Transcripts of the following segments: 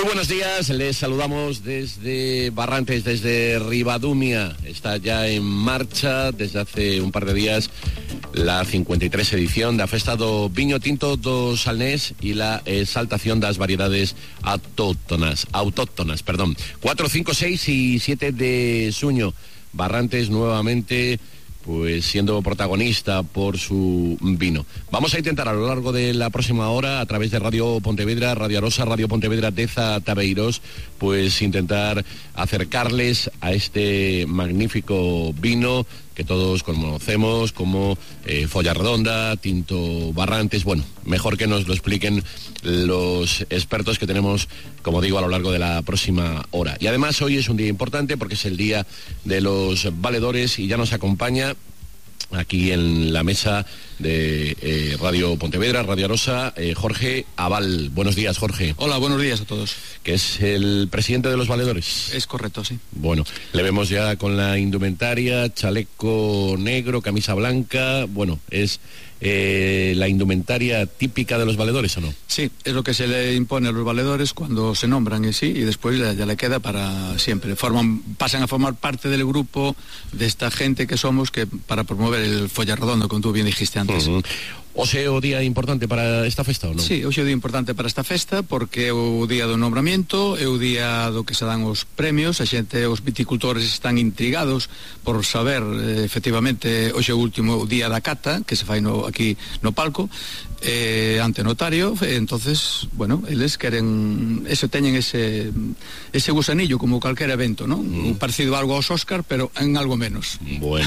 Muy buenos días, les saludamos desde Barrantes, desde Ribadumia. Está ya en marcha desde hace un par de días la 53 edición da Festa do Viño Tinto do Salnés y la exaltación das variedades autóctonas, 4, 5, 6 y 7 de xuño. Barrantes nuevamente pues siendo protagonista por su vino. Vamos a intentar a lo largo de la próxima hora, a través de Radio Pontevedra, Radio Arosa, Radio Pontevedra Deza Tabeiros, pues intentar acercarles a este magnífico vino que todos conocemos como Folla Redonda, Tinto Barrantes. Bueno, mejor que nos lo expliquen los expertos que tenemos, como digo, a lo largo de la próxima hora. Y además hoy es un día importante porque es el día de los valedores y ya nos acompaña aquí en la mesa de Radio Pontevedra, Radio Arosa, Jorge Abal. Buenos días, Jorge. Hola, buenos días a todos. Que es el presidente de los valedores. Es correcto, sí. Bueno, le vemos ya con la indumentaria, chaleco negro, camisa blanca. Bueno, es la indumentaria típica de los valedores, ¿o no? Sí, es lo que se le impone a los valedores cuando se nombran y después ya le queda para siempre. Pasan a formar parte del grupo de esta gente que somos que para promover el Folla Redonda, como tú bien dijiste antes. Hoxe é o día importante para esta festa, ou non? Sí, hoxe é o día importante para esta festa porque é o día do nombramento, é o día do que se dan os premios, os viticultores están intrigados por saber, efectivamente, hoxe é o último día da cata, que se fai aquí no palco, ante notario, entonces, bueno, eles queren, teñen ese gusanillo como calquer evento, non? Parecido algo aos Óscar, pero en algo menos. Bueno,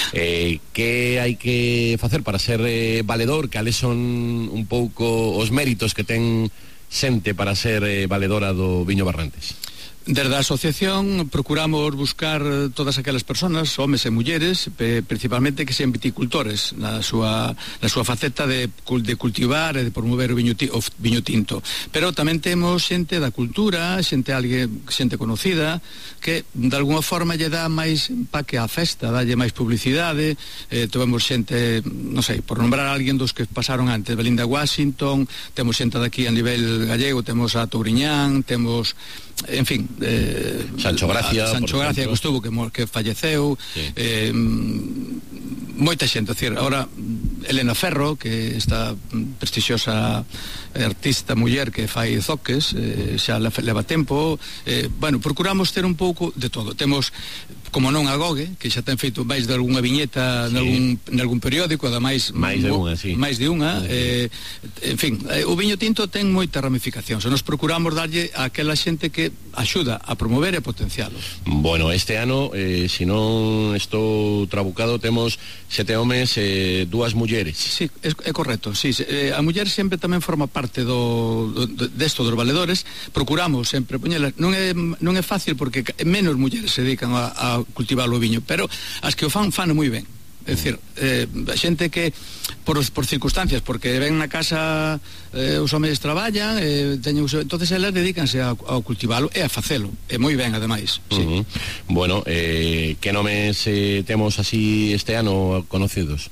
que hai que facer para ser valedor? Cales son un pouco os méritos que ten xente para ser valedora do Viño Barrantes? Desde a asociación procuramos buscar todas aquelas persoas, homes e mulleres, principalmente que sean viticultores na súa faceta de cultivar e de promover o viño tinto. Pero tamén temos xente da cultura, xente conocida, que de alguna forma lle dá máis empaque á festa, dalle máis publicidade. Temos xente, non sei, por nombrar a alguén dos que pasaron antes, Belinda Washington, temos xente daqui a nivel gallego, temos a Touriñán, temos, en fin, Sancho Gracia que estuvo, que falleceu, sí. Moita xente, decir, ahora Elena Ferro, que esta prestixiosa artista muller que fai zoques, xa leva tempo, bueno, procuramos ter un pouco de todo. Temos, como non a Gogue, que xa ten feito máis de algunha viñeta sí. nalgún periódico, ademais máis de unha, en fin, o viño tinto ten moitas ramificacións, nos procuramos darlle a aquela xente que axuda a promover e potencialo. Bueno, este ano, se non estou trabucado, temos 7 homes e 2 mulleres. Sí, é correcto, sí. A muller sempre tamén forma parte desto dos valedores. Procuramos sempre poñela, non é fácil porque menos mulleres se dedican a cultivar o viño, pero as que o fan moi ben. É dicir, a xente que por circunstancias, porque ven na casa os homens traballan, entonces elas dedícanse a cultivalo e a facelo, e moi ben ademais. Sí. Bueno, que nomes temos así este ano conocidos?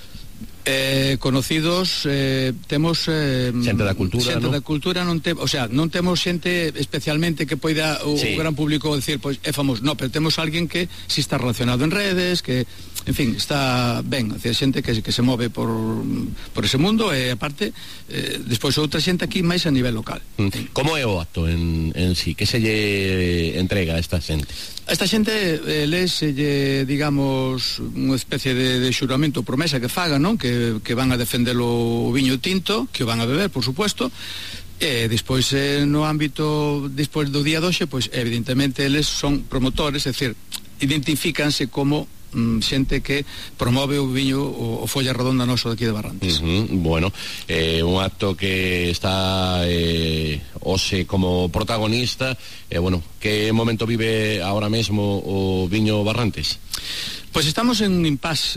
Conocidos temos xente da cultura, xente da cultura non temos xente especialmente que poida o gran público decir, pois é famoso, no, pero temos alguén que si está relacionado en redes, que en fin, está ben, xente que se move por ese mundo e aparte despois outra xente aquí máis a nivel local. Como é o acto en sí? Que se lle entrega a esta xente? A esta xente leselle, digamos, unha especie de xuramento, promesa que fagan, non? Que van a defender o viño tinto, que o van a beber, por supuesto, e despois no ámbito, despois do día doxe, pois evidentemente eles son promotores, é dicir, identifícanse como xente que promove o viño o Folla Redonda noso daqui de Barrantes. Bueno, un acto que está hoxe como protagonista, bueno, que momento vive ahora mesmo o viño Barrantes? Pois estamos en un impasse,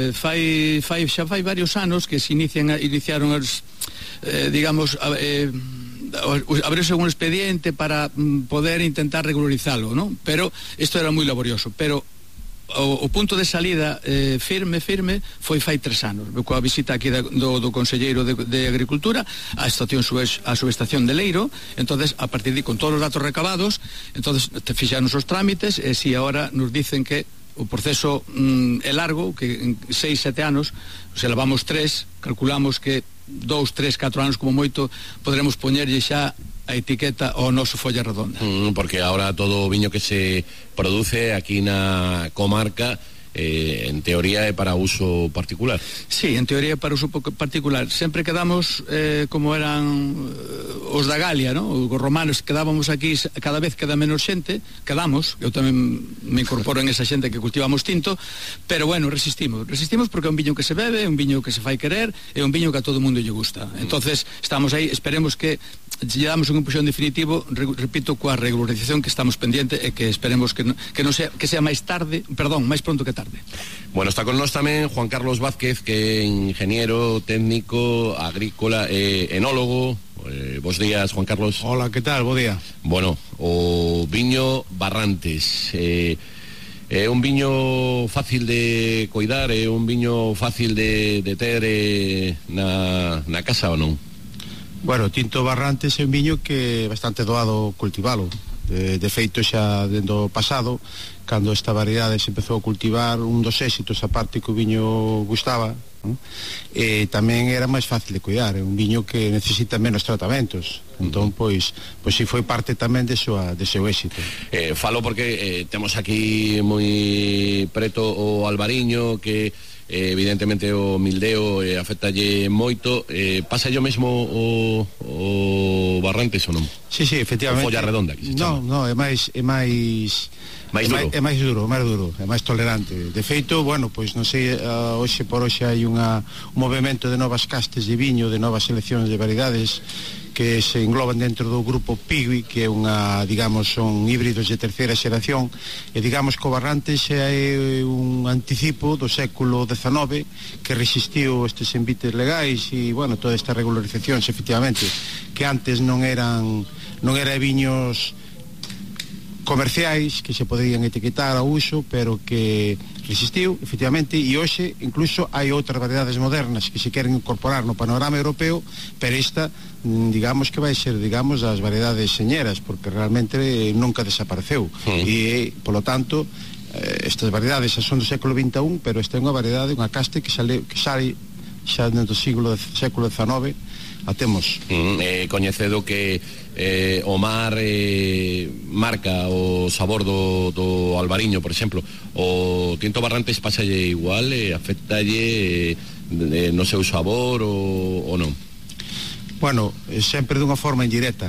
xa fai varios anos que se iniciaron os, digamos, abrirse un expediente para poder intentar regularizalo, ¿no? Pero isto era moi laborioso, pero o punto de salida firme foi fai 3 anos, coa visita aquí do Conselleiro de Agricultura á subestación de Leiro. Entonces, a partir de con todos os datos recabados, entonces fixanos os trámites, e si agora nos dicen que o proceso é largo, que en 6-7 anos, se levamos 3, calculamos que 2, 3, 4 anos como moito poderemos poñerlle xa a etiqueta ao noso Folla Redonda. Porque ahora todo o viño que se produce aquí na comarca en teoría é para uso particular. Sí, en teoría é para uso particular. Sempre quedamos como eran os da Galia, ¿no? Os romanos, quedábamos aquí, cada vez queda menos xente, quedamos, eu tamén me incorporo en esa xente que cultivamos tinto, pero bueno, resistimos porque é un viño que se bebe, é un viño que se fai querer, é un viño que a todo mundo lle gusta. Entonces, estamos aí, esperemos que lle damos un impulsión definitivo, repito, coa regularización que estamos pendiente, e que esperemos que non sea, que sea máis pronto que tarde. Bueno, está con nós tamén Juan Carlos Vázquez, que é ingeniero técnico agrícola e enólogo. Bos días, Juan Carlos. Hola, que tal? Bo día. Bueno, o viño Barrantes é un viño fácil de coidar, é un viño fácil de ter na casa ou non? Bueno, Tinto Barrantes é un viño que é bastante doado cultivalo. De feito, xa dentro pasado, cando esta variedade se empezou a cultivar, un dos éxitos, a parte que o viño gustaba, e tamén era máis fácil de cuidar. É un viño que necesita menos tratamentos. Entón, pois si foi parte tamén de seu éxito. Falo porque temos aquí moi preto o Albariño, que evidentemente o mildeo afectalle moito. Pasa yo mesmo o Barrantes ou non? Sí, efectivamente. O Folla Redonda, que se chama. No, é máis duro, é máis tolerante. De feito, bueno, pois non sei, hoxe por hoxe hai un movimento de novas castes de viño, de novas seleccións de variedades que se engloban dentro do grupo Pigui, que é son híbridos de terceira xeración, e digamos que o Barrantes é un anticipo do século XIX que resistiu estes envites legais e, bueno, toda esta regularizacións, efectivamente, que antes non eran viños comerciais que se poderían etiquetar ao uso, pero que resistiu, efectivamente, e hoxe incluso hai outras variedades modernas que se queren incorporar no panorama europeo, pero esta, digamos que vai ser, as variedades señeras, porque realmente nunca desapareceu. E, polo tanto, estas variedades xa son do século XXI, pero esta é unha variedade, unha caste que sale xa no século XIX, a temos. Coñecedo que o mar marca o sabor do albariño, por exemplo. O Tinto Barrantes pasalle igual, afectalle no seu sabor ou non? Bueno, sempre dunha forma indirecta.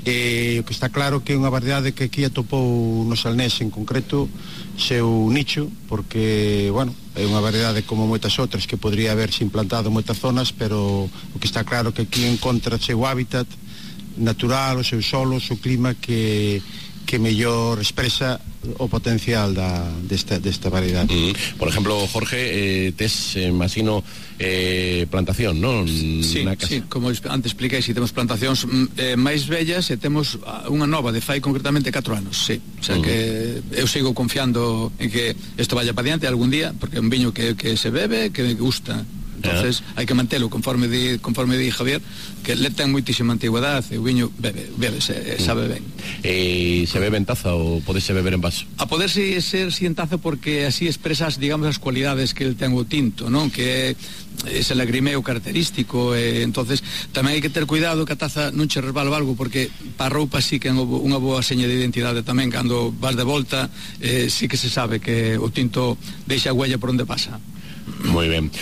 O que está claro que é unha variedade que aquí atopou no Salnés en concreto seu nicho, porque, bueno, é unha variedade como moitas outras que podría haberse implantado en moitas zonas, pero o que está claro que aquí encontra o seu hábitat natural, o seu solo, o seu clima que mellor expresa o potencial desta variedade. Por exemplo, Jorge, tes, imagino, plantación, non? Sí, como antes expliquei, si temos plantacións máis vellas e temos unha nova de fai concretamente 4 anos, sí. O sea que eu sigo confiando en que isto vaya para diante algún día, porque é un viño que se bebe, que me gusta. Entonces hai que mantelo, conforme di Javier, que le ten moitísima antigüedade, o viño bebese, sabe ben. E se bebe en taza ou podese beber en vaso? A poderse ser si en taza, porque así expresas, digamos, as cualidades que el ten o tinto, non? Que ese lagrimeo característico, entonces tamén hai que ter cuidado que a taza non che resbala algo, porque para a roupa sí que é unha boa seña de identidade tamén, cando vas de volta sí que se sabe que o tinto deixa huella por onde pasa. Moi ben.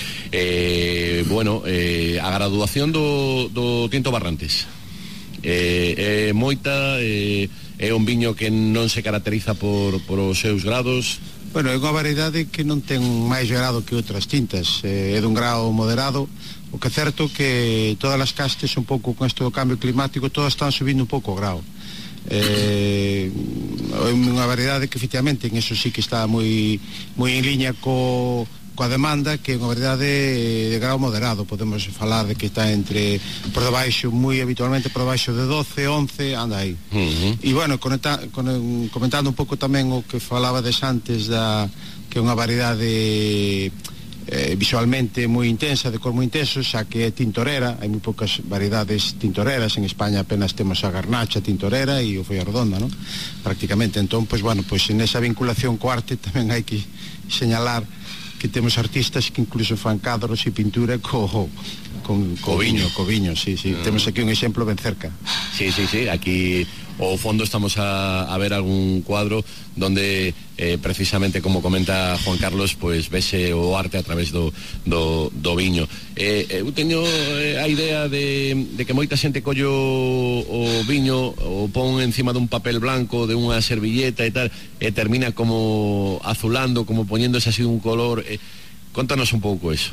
Bueno, a graduación do Tinto Barrantes é moita, é un viño que non se caracteriza por os seus grados. Bueno, é unha variedade que non ten máis grado que outras tintas, é dun grado moderado. O que é certo que todas as castes, un pouco con isto do cambio climático, todas están subindo un pouco o grado. É unha variedade que efectivamente en eso sí que está moi en liña co coa demanda, que é unha variedade de grau moderado. Podemos falar de que está entre por debaixo, moi habitualmente por debaixo de 12, 11, anda aí. E bueno, comentando un pouco tamén o que falabades antes que é unha variedade visualmente moi intensa, de cor moi intenso, xa que é tintorera. Hai moi poucas variedades tintoreras. En España apenas temos a garnacha tintorera e o folla redonda, non? Prácticamente. Entón, pois bueno, pois en esa vinculación co arte tamén hai que señalar que temos artistas que incluso fan cadros e pintura co viño, sí. Temos aquí un exemplo ben cerca. Sí, aquí ao fondo estamos a ver algún cuadro donde precisamente, como comenta Juan Carlos, pues vese o arte a través do viño. Eu teño a idea de que moita xente collo o viño o pon encima dun papel blanco, de unha servilleta e tal, e termina como azulando, como poñéndose así un color. Contanos un pouco eso.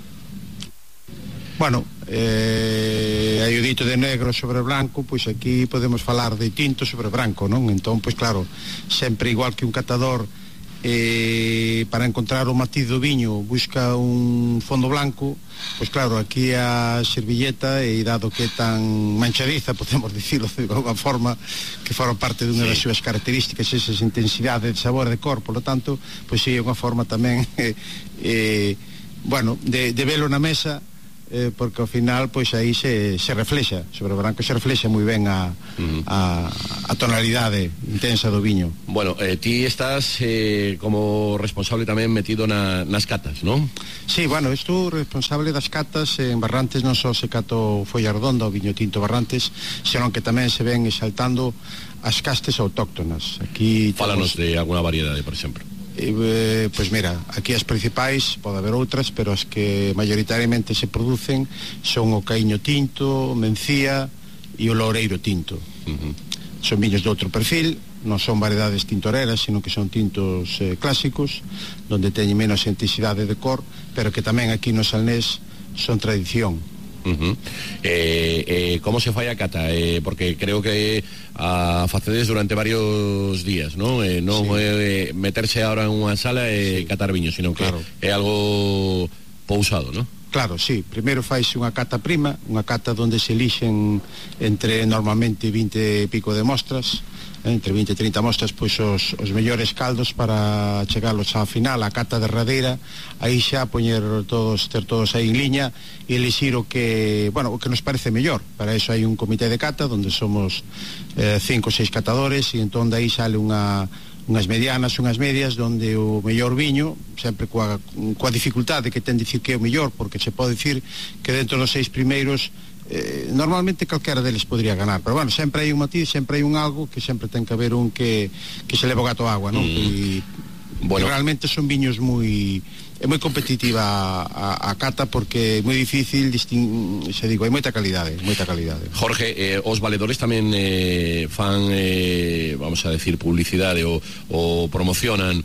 Bueno, hai o dito de negro sobre blanco, pois aquí podemos falar de tinto sobre branco, non? Entón, pois claro, sempre igual que un catador para encontrar o matiz do viño busca un fondo blanco, pois claro, aquí a servilleta, e dado que é tan manchadiza, podemos dicirlo de alguma forma, que forma parte dunha das súas características, esas intensidades de sabor e de cor, polo tanto, pois sí, é unha forma tamén bueno, de velo na mesa, porque ao final pois aí se reflexa sobre o branco, se reflexa moi ben a tonalidade intensa do viño. Bueno, ti estás como responsable tamén metido nas catas, non? Sí, bueno, estou responsable das catas en Barrantes. Non só se cato folla redonda, o viño tinto Barrantes, senón que tamén se ven exaltando as castes autóctonas. Aquí fálanos de alguna variedade, por exemplo. Pois mira, aquí as principais, pode haber outras, pero as que maioritariamente se producen son o caíño tinto, o mencía e o loureiro tinto. Son viños de outro perfil, non son variedades tintoreras, sino que son tintos clásicos, donde teñen menos intensidade de cor, pero que tamén aquí no Salnés son tradición. Como se fai a cata? Porque creo que a facedes durante varios días, non? Non sí. Meterse ahora en unha sala e catar viño, sino que claro, é algo pousado, non? Claro, sí. Primeiro faise unha cata prima, unha cata onde se elixen entre normalmente 20 e pico de mostras, entre 20 e 30 mostras, pois os mellores caldos para chegarlos á final, a cata derradeira. Aí xa ter todos aí en liña e elixir o que nos parece mellor. Para iso hai un comité de cata onde somos 5 ou 6 catadores, e entón daí sale unhas medianas, unhas medias, onde o mellor viño, sempre coa dificultade que ten dicir que é o mellor, porque se pode dicir que dentro dos 6 primeiros normalmente calquera deles podría ganar, pero bueno, sempre hai un matiz, sempre hai un algo que sempre ten que haber un que se leva o gato a agua, non? E bueno, realmente son viños é moi competitiva a cata, porque é moi difícil hai moita calidade. Jorge, os valedores tamén fan, vamos a decir, publicidade ou promocionan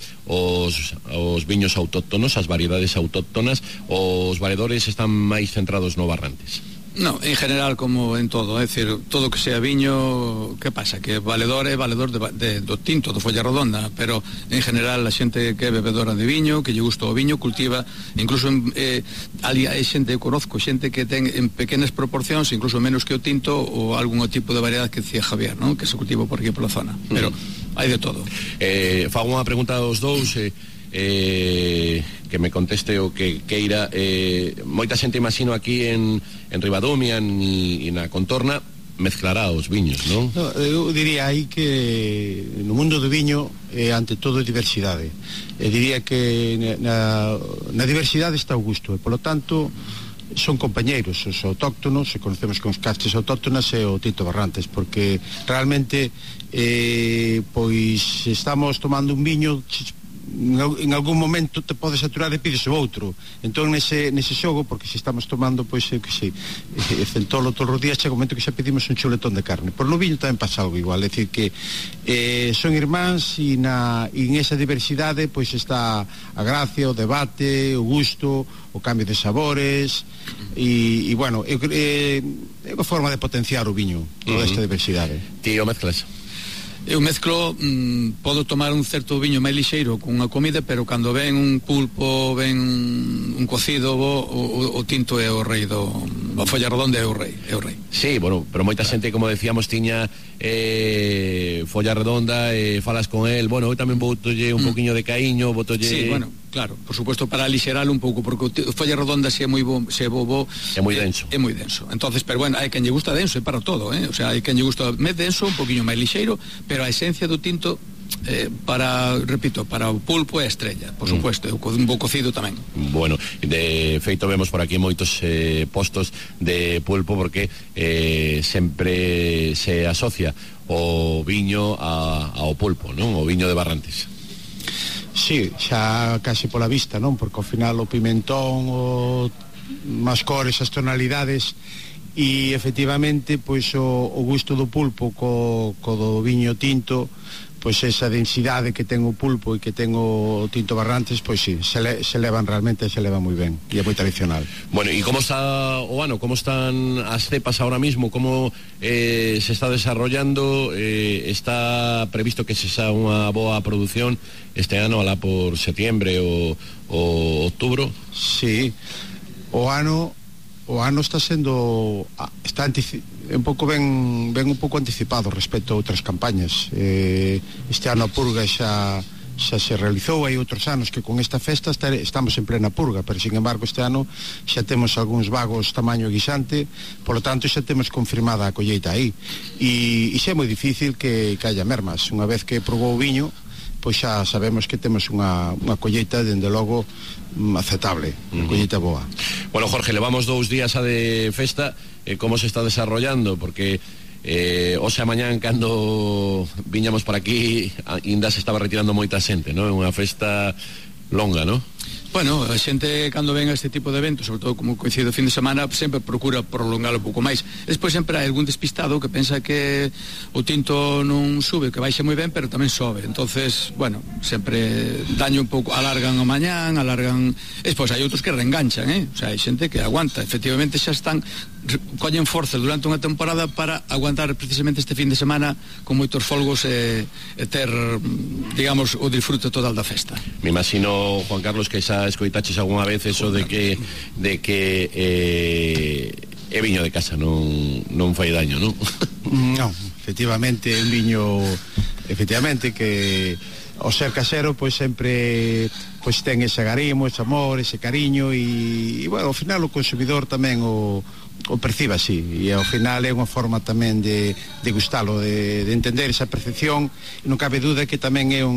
os viños autóctonos, as variedades autóctonas. Os valedores están máis centrados no Barrantes? No, en general, como en todo, é dicir, todo que sea viño, que pasa? Que valedor é valedor do tinto, do folla redonda, pero en general a xente que é bebedora de viño, que lle gusta o viño, cultiva, incluso hai xente, conozco xente que ten en pequenas proporcións, incluso menos que o tinto, ou algún tipo de variedade que decía Javier, non? Que se cultiva por aquí pola zona, pero hai de todo. Fago unha pregunta aos dous, que me conteste o que queira. Moita xente, imagino, aquí en Ribadumia e na contorna mezclará os viños, non? No, eu diría aí que no mundo do viño ante todo diversidade. Diría que na diversidade está o gusto, e polo tanto son compañeiros os autóctonos, e conocemos con os castes autóctonas e o tinto Barrantes, porque realmente pois estamos tomando un viño, en algún momento te podes saturar e pides o outro. Entón nese xogo, porque se estamos tomando pois centolo todos os días, chega un momento que xa pedimos un chuletón de carne. Por no viño tamén pasa algo igual, é dicir que son irmáns, e en esa diversidade pois está a gracia, o debate, o gusto, o cambio de sabores, e bueno, é unha forma de potenciar o viño, toda esta diversidade. Tío, mezclas? Eu mezclo, podo tomar un certo viño máis lixeiro con unha comida, pero cando ven un pulpo, ven un cocido, o tinto é o rei a folla redonda é o rei. Sí, bueno, pero moita xente, como decíamos, tiña folla redonda, falas con el, bueno, eu tamén botolle un poquinho de caiño, botolle... Sí, bueno, claro, por supuesto, para alixeralo un pouco, porque o folla redonda se é moi bobo, é moi denso. É moi denso. Entonces, pero bueno, hai quen lle gusta denso, é para todo, O sea, hai quen lle gusta máis denso, un poquinho máis lixeiro, pero a esencia do tinto para o pulpo é a estrella, por supuesto, un bo cocido tamén. Bueno, de feito vemos por aquí moitos postos de pulpo, porque sempre se asocia o viño ao pulpo, non? O viño de Barrantes. Sí, xa casi pola vista, non? Porque ao final o pimentón, as cores, as tonalidades, e efectivamente pois o gusto do pulpo co do viño tinto, pois esa densidade que ten o pulpo e que ten o tinto Barrantes, pois sí, se levan realmente, se levan moi ben, e é moi tradicional. Bueno, e como está o ano, como están as cepas ahora mismo, como se está desarrollando? Está previsto que se xa unha boa produción este ano, alá por setembro ou outubro? Sí, o ano está sendo un pouco ben un pouco anticipado respecto a outras campañas. Este ano a purga xa se realizou, hai outros anos que con esta festa estamos en plena purga, pero sin embargo este ano xa temos algúns vagos tamaño guisante, polo tanto xa temos confirmada a colleita aí, e xa é moi difícil que haya mermas. Unha vez que probou o viño, pois xa sabemos que temos unha colleita, dende logo, aceptable, unha colleita boa. Bueno, Jorge, levamos 2 días a de festa, como se está desarrollando? Porque hoxe a mañán, cando viñamos por aquí, ainda se estaba retirando moita xente, non? É unha festa longa, non? Bueno, a xente cando ven a este tipo de eventos, sobre todo como coincide o fin de semana, sempre procura prolongalo un pouco máis. Despois sempre hai algún despistado que pensa que o tinto non sube, que baixa moi ben, pero tamén sobe. Entonces, bueno, sempre daño un pouco, alargan o mañán, despois hai outros que reenganchan, O sea, hai xente que aguanta, efectivamente xa están, collen forza durante unha temporada para aguantar precisamente este fin de semana con moitos folgos e ter, digamos, o disfrute total da festa. Me imagino, Juan Carlos, que xa escoitaches algunha vez eso de que é viño de casa, non fai daño, non? Non, efectivamente é un viño, efectivamente, que ao ser casero pois sempre pois ten ese agarimo, ese amor, ese cariño, e bueno, ao final o consumidor tamén o percibe así, e ao final é unha forma tamén de gustalo, de entender esa percepción, e non cabe duda que tamén é un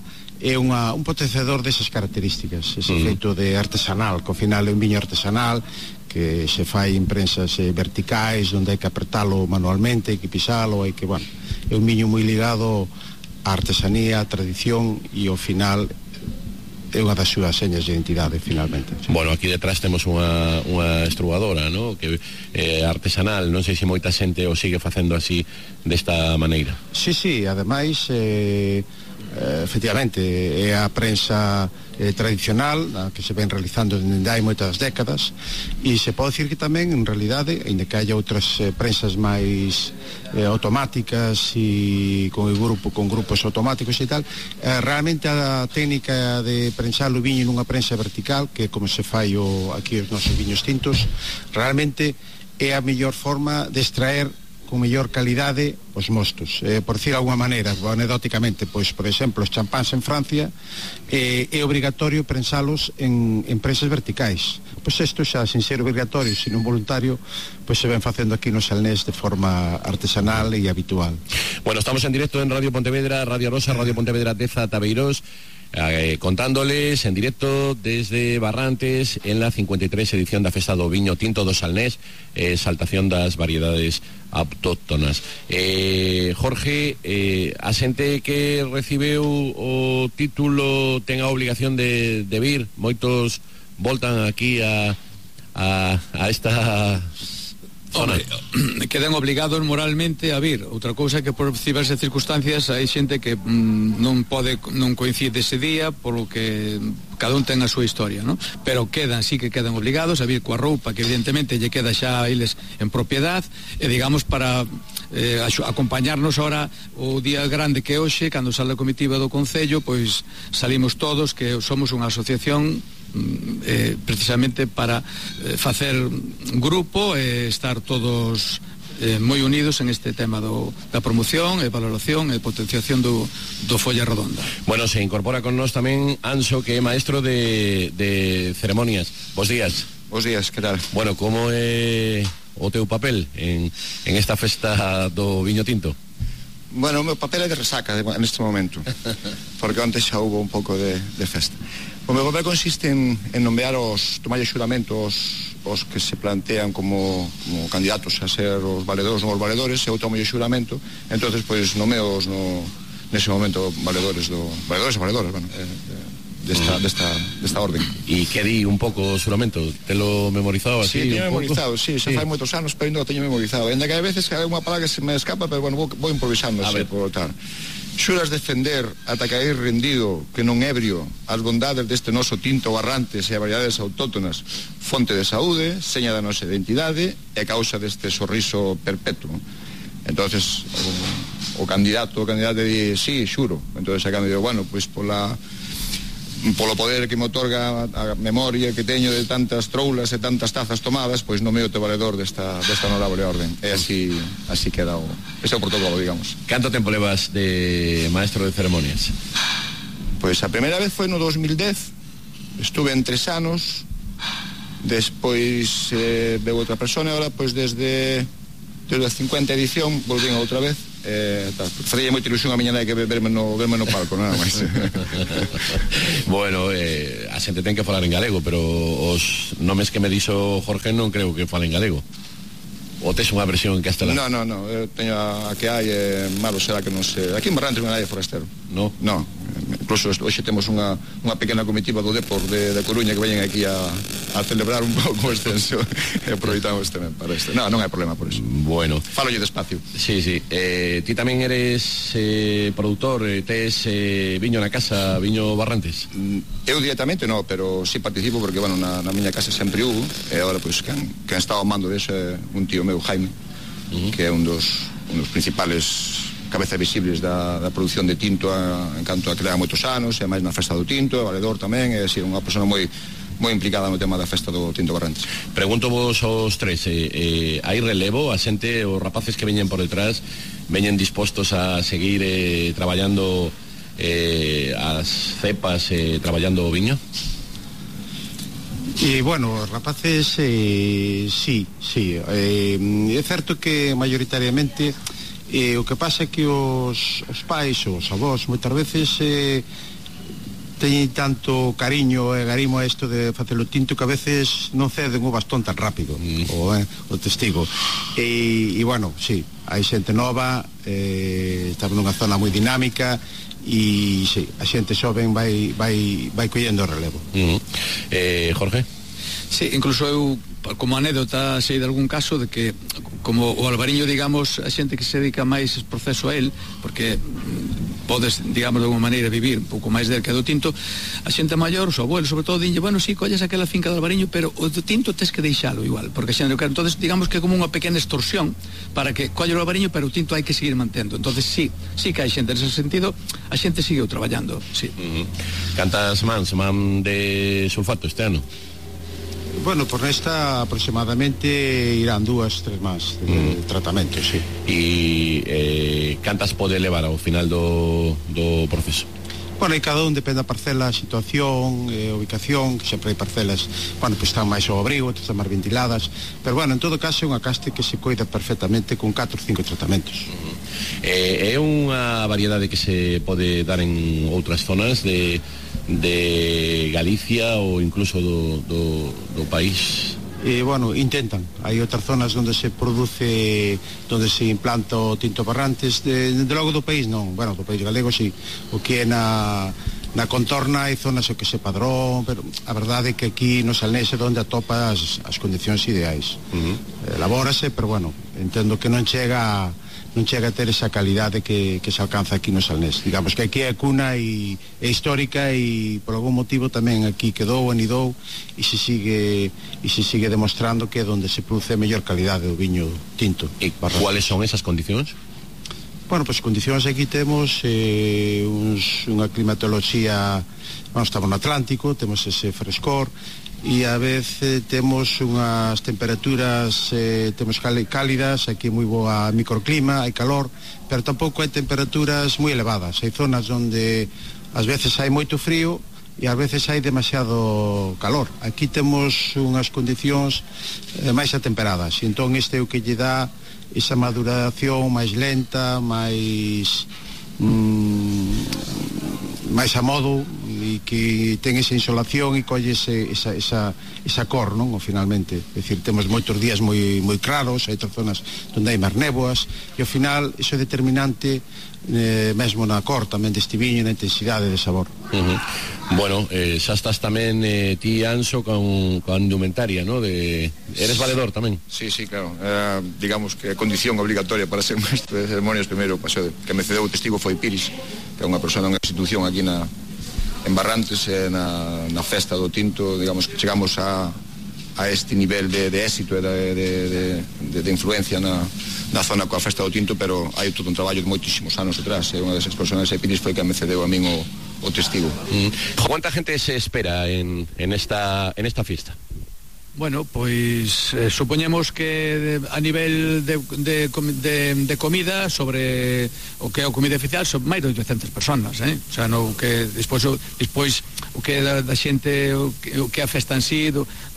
potenciador desas características, ese feito de artesanal, que ao final é un viño artesanal que se fai en prensas verticais, onde hai que apertalo manualmente, hai que pisalo, hai que, bueno, é un viño moi ligado á artesanía, á tradición, e ao final é unha das súas señas de identidade, finalmente. Sí. Bueno, aquí detrás temos unha estrugadora, ¿no? Que é artesanal, non sei se moita xente o sigue facendo así, desta maneira. Sí, ademais, efectivamente, é a prensa tradicional, que se ven realizando dende hai moitas décadas, e se pode dicir que tamén, en realidade, ainda que haya outras prensas máis automáticas e con grupos automáticos e tal, realmente a técnica de prensar o viño nunha prensa vertical, que é como se fai aquí os nosos viños tintos, realmente é a mellor forma de extraer con mellor calidade os mostos. Por decir alguma maneira, anedóticamente, pois, por exemplo, os champáns en Francia é obrigatorio prensalos en prensas verticais. Pois isto xa, sin ser obrigatorio, sino voluntario, pois se ven facendo aquí no Salnés de forma artesanal e habitual. Bueno, estamos en directo en Radio Pontevedra, Radio Rosa, Radio Pontevedra Teza, Tabeirós, contándoles en directo desde Barrantes en la 53 edición da Festa do Viño Tinto do Salnés, exaltación das variedades autóctonas. Jorge, a xente que recibeu o título ten a obligación de vir, moitos voltan aquí a esta zona. Quedan obligados moralmente a vir. Outra cousa que por diversas circunstancias hai xente que non coincide ese día, polo que cada un ten a súa historia, ¿no? Pero sí que quedan obligados a vir coa roupa que evidentemente lle queda xa a eles en propiedad, e digamos para acompañarnos ahora o día grande que é hoxe, cando sale a comitiva do Concello, pois salimos todos, que somos unha asociación precisamente para facer grupo e estar todos moi unidos en este tema da promoción e valoración e potenciación do Folla Redonda. Bueno, se incorpora con nós tamén Anxo, que é maestro de ceremonias. Bos días. Bos días, que tal? Bueno, como é o teu papel en esta festa do viño tinto? Bueno, o meu papel é de resaca neste momento, porque antes xa hubo un pouco de festa. O meu papel consiste en nomear tomar xuramentos os que se plantean como candidatos a ser os valedores, novos valedores, e eu tomo o xuramento, entonces pois nomeos nese momento valedores e valedoras, bueno, desta orden. E que di un pouco o xuramento? Telo memorizado así? Sí, teño memorizado, sí, xa fai moitos anos, pero ainda o teño memorizado. Ainda que a veces hai unha palabra que se me escapa, pero bueno, vou improvisando así, por tal. Xuras defender ata caer rendido, que non ebrio, as bondades deste noso tinto Barrantes e as variedades autóctonas, fonte de saúde, seña da nosa identidade e causa deste sorriso perpetuo. Entonces o candidato di, sí, xuro. Entonces a cambio digo, bueno, pois polo poder que me otorga a memoria que teño de tantas troulas e tantas tazas tomadas, pois no meu te valedor desta honorable orden. E así queda ese é o protocolo, digamos. Canto tempo levas de maestro de ceremonias? Pois a primeira vez foi no 2010, estuve en 3 anos, despois veu outra persona, e agora pois desde a 50 edición volvín outra vez. Faría moita ilusión a miña nai que verme no palco, nada máis. Bueno, a xente ten que falar en galego, pero os nomes que me dixo Jorge non creo que falen galego. Ou tes unha versión en castelán? No, eu teño a que hai, malo será que non sei. Aquí en Barrantes non hai forastero. No? No, incluso hoxe temos unha pequena comitiva do Depor de Coruña que veñen aquí a celebrar un pouco o extenso e aproveitamos tamén para isto. Non hai problema por iso. Bueno. Falolle despacio. Sí. Ti tamén eres produtor, tes viño na casa, viño Barrantes? Eu directamente non, pero sí participo porque, bueno, na miña casa sempre hubo, e agora, pois, quen está ao mando deso é un tío meu, Jaime, que é un dos principales cabezas visibles da produción de tinto en canto a que leva moitos anos, e máis na festa do tinto, é valedor tamén, é unha persona moi implicada no tema da festa do tinto Barrantes. Pregunto vos os tres, hai relevo? A xente, os rapaces que veñen por detrás, veñen dispostos a seguir traballando as cepas, traballando o viño? E, bueno, os rapaces, sí. É certo que maioritariamente o que pasa é que os pais, os avós, moitas veces teñen tanto cariño e garimo a isto de facer o tinto que a veces non ceden o bastón tan rápido, o testigo. E, bueno, sí, hai xente nova, estamos nunha zona moi dinámica, e sí, a xente xoven vai collendo o relevo. Jorge? Sí, incluso eu, como anécdota, sei de algún caso de que, como o albariño, digamos, a xente que se dedica máis ese proceso a él, porque podes, digamos, de alguma maneira vivir un pouco máis del que do tinto, a xente maior, os abuelos, sobre todo, dinlle, bueno, sí, colles aquela finca do albariño, pero o do tinto tes que deixalo igual, porque a xente, entonces, digamos que é como unha pequena extorsión para que colle o albariño, pero o tinto hai que seguir mantendo. Entonces, sí que hai xente, nese sentido, a xente sigue traballando, sí. Cantas man de sulfato este ano? Bueno, por esta aproximadamente irán 2-3 más de tratamento, sí. E cantas pode levar ao final do proceso? Bueno, e cada un depende da parcela, a situación, ubicación, que sempre hai parcelas, bueno, pues están máis ao abrigo, están máis ventiladas, pero bueno, en todo caso é unha caste que se coida perfectamente con 4 ou 5 tratamentos. É unha variedade que se pode dar en outras zonas de Galicia ou incluso do país? Bueno, intentan. Hai outras zonas onde se produce, onde se implanta o tinto Barrantes, de logo do país non, bueno, do país galego sí, o que é na contorna hai zonas o que se Padrón, pero a verdade é que aquí no Salnés é onde atopa as condicións ideais. Elabórase, pero bueno, entendo que non chega non chega a ter esa calidade que se alcanza aquí no Salnés. Digamos que aquí é cuna e é histórica e por algún motivo tamén aquí quedou, anidou e se sigue demostrando que é onde se produce a mellor calidade do viño tinto. E cuáles son esas condicións? Bueno, pois condicións aquí temos unha climatoloxía, estamos no Atlántico, temos ese frescor e a vez temos unhas temperaturas temos cálidas, aquí moi boa microclima, hai calor, pero tampouco hai temperaturas moi elevadas. Hai zonas onde ás veces hai moito frío e ás veces hai demasiado calor. Aquí temos unhas condicións máis atemperadas, e entón este é o que lle dá esa maduración máis lenta, máis a modo, e que ten esa insolación e colle esa cor, non? Finalmente, é dicir, temos moitos días moi claros, hai outras zonas onde hai máis néboas, e ao final iso é determinante mesmo na cor tamén deste viño e na intensidade de sabor. Bueno, xa estás tamén ti, Anxo, con indumentaria, ¿no? Eres valedor tamén? Sí, claro. Digamos que a condición obligatoria para ser mestre de ceremonias, primeiro paseo que me cedeu o testigo foi Piris, que é unha persona, unha institución aquí en Barrantes, na festa do tinto. Digamos que chegamos a este nivel de éxito e de influencia na zona coa festa do tinto, pero hai todo un traballo de moitísimos anos detrás, e unha desas personas, Piris, foi que me cedeu a min o testigo. ¿Cuánta gente se espera en esta fiesta? Bueno, pois supoñemos que a nivel de comida, sobre o que é a comida oficial, son máis de 800 personas, o sea, no que despois o que é da xente, o que é a festa en sí,